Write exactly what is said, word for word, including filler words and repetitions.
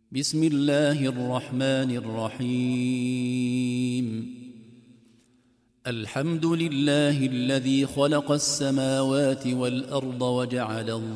بسم الله الرحمن الرحيم الحمد لله الذي خلق السماوات والأرض وجعل